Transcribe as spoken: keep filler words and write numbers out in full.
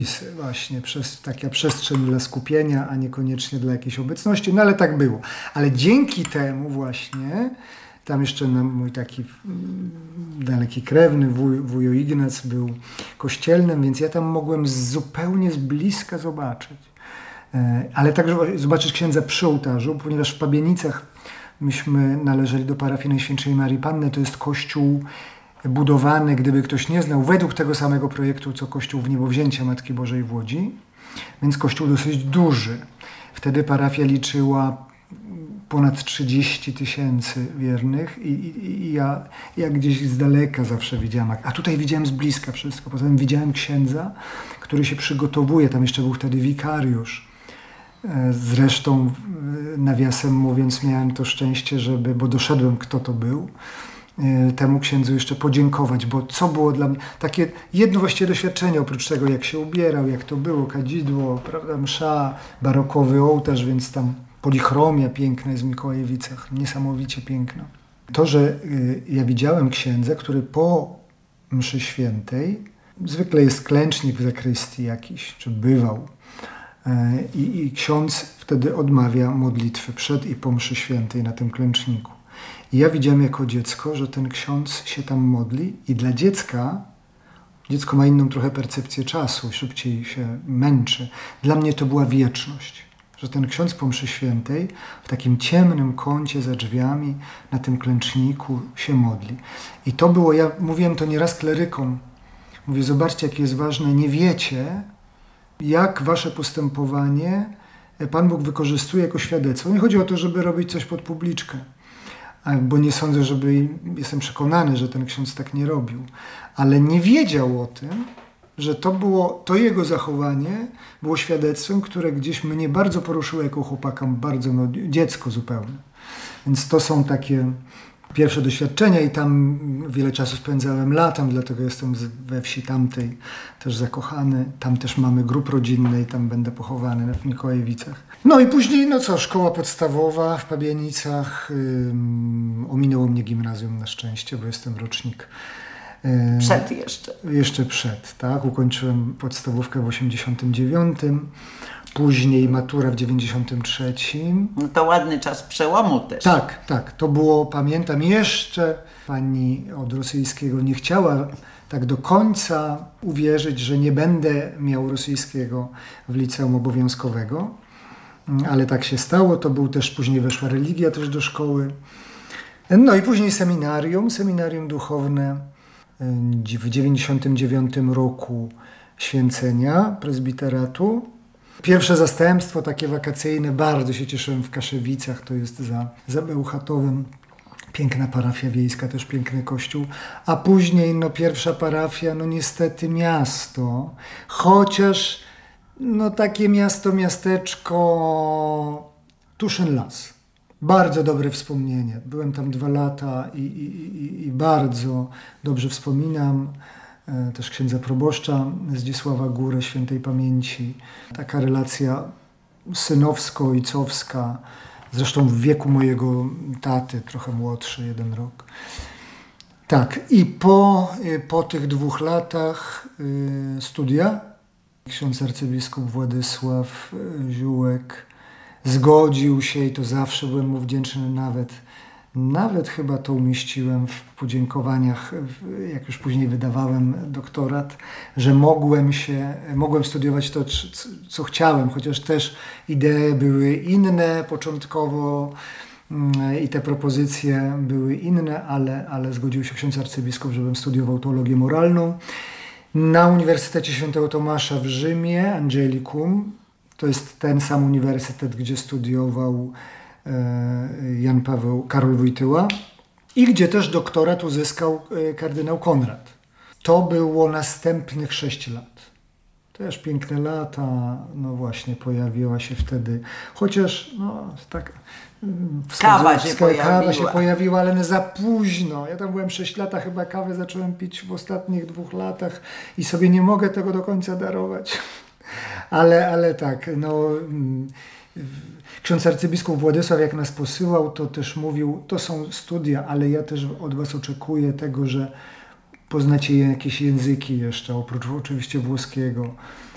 Właśnie, przez, taka przestrzeń dla skupienia, a niekoniecznie dla jakiejś obecności, no ale tak było. Ale dzięki temu właśnie, tam jeszcze mój taki daleki krewny, wuj, wujo Ignac był kościelnym, więc ja tam mogłem zupełnie z bliska zobaczyć. Ale także zobaczyć księdza przy ołtarzu, ponieważ w Pabienicach myśmy należeli do parafii Najświętszej Marii Panny, to jest kościół budowany, gdyby ktoś nie znał, według tego samego projektu, co kościół w Niebowzięcia Matki Bożej w Łodzi, więc kościół dosyć duży. Wtedy parafia liczyła ponad trzydzieści tysięcy wiernych i, i, i ja, ja gdzieś z daleka zawsze widziałem, a tutaj widziałem z bliska wszystko. Potem widziałem księdza, który się przygotowuje, tam jeszcze był wtedy wikariusz. Zresztą, nawiasem mówiąc, miałem to szczęście, żeby, bo doszedłem, kto to był, temu księdzu jeszcze podziękować, bo co było dla mnie, takie jedno właściwie doświadczenie, oprócz tego, jak się ubierał, jak to było, kadzidło, prawda, msza, barokowy ołtarz, więc tam polichromia piękna jest w Mikołajewicach, niesamowicie piękna. To, że ja widziałem księdza, który po mszy świętej, zwykle jest klęcznik w zakrystii jakiś, czy bywał, i, i ksiądz wtedy odmawia modlitwy przed i po mszy świętej na tym klęczniku. I ja widziałem jako dziecko, że ten ksiądz się tam modli i dla dziecka, dziecko ma inną trochę percepcję czasu, szybciej się męczy. Dla mnie to była wieczność, że ten ksiądz po mszy świętej w takim ciemnym kącie za drzwiami na tym klęczniku się modli. I to było, ja mówiłem to nieraz klerykom, mówię, zobaczcie, jakie jest ważne, nie wiecie, jak wasze postępowanie Pan Bóg wykorzystuje jako świadectwo. Nie chodzi o to, żeby robić coś pod publiczkę, bo nie sądzę, żeby, jestem przekonany, że ten ksiądz tak nie robił, ale nie wiedział o tym, że to było, to jego zachowanie było świadectwem, które gdzieś mnie bardzo poruszyło jako chłopaka, bardzo, no, dziecko zupełnie. Więc to są takie pierwsze doświadczenia i tam wiele czasu spędzałem latem, dlatego jestem we wsi tamtej też zakochany. Tam też mamy grób rodzinny i tam będę pochowany w Mikołajewicach. No i później, no co, szkoła podstawowa w Pabienicach. Ym, ominęło mnie gimnazjum na szczęście, bo jestem rocznik. Ym, przed jeszcze. Jeszcze przed, tak. Ukończyłem podstawówkę w osiemdziesiątym dziewiątym. Później matura w dziewięćdziesiątym trzecim. No to ładny czas przełomu też. Tak, tak. To było, pamiętam, jeszcze pani od rosyjskiego nie chciała tak do końca uwierzyć, że nie będę miał rosyjskiego w liceum obowiązkowego, ale tak się stało. To był też, później weszła religia też do szkoły. No i później seminarium, seminarium duchowne w dziewięćdziesiątym dziewiątym roku święcenia prezbiteratu. Pierwsze zastępstwo takie wakacyjne, bardzo się cieszyłem w Kaszewicach, to jest za, za Bełchatowem. Piękna parafia wiejska, też piękny kościół. A później no pierwsza parafia, no niestety miasto, chociaż no takie miasto, miasteczko Tuszyn Las. Bardzo dobre wspomnienie. Byłem tam dwa lata i, i, i, i bardzo dobrze wspominam. Też księdza proboszcza Zdzisława Górę, świętej pamięci. Taka relacja synowsko-ojcowska, zresztą w wieku mojego taty, trochę młodszy, jeden rok. Tak, i po, po tych dwóch latach y, studia ksiądz arcybiskup Władysław Ziółek zgodził się i to zawsze byłem mu wdzięczny, nawet Nawet chyba to umieściłem w podziękowaniach, jak już później wydawałem doktorat, że mogłem się, mogłem studiować to, co chciałem, chociaż też idee były inne początkowo i te propozycje były inne, ale, ale zgodził się ksiądz arcybiskup, żebym studiował teologię moralną. Na Uniwersytecie Świętego Tomasza w Rzymie, Angelicum, to jest ten sam uniwersytet, gdzie studiował Jan Paweł, Karol Wojtyła i gdzie też doktorat uzyskał kardynał Konrad. To było następnych sześć lat. Też piękne lata, no właśnie pojawiła się wtedy, chociaż no tak... Kawa się pojawiła. Kawa się pojawiła, ale nie za późno. Ja tam byłem sześć lat, chyba kawę zacząłem pić w ostatnich dwóch latach i sobie nie mogę tego do końca darować. Ale, ale tak, no... Ksiądz arcybiskup Władysław, jak nas posyłał, to też mówił, to są studia, ale ja też od was oczekuję tego, że poznacie jakieś języki jeszcze, oprócz oczywiście włoskiego.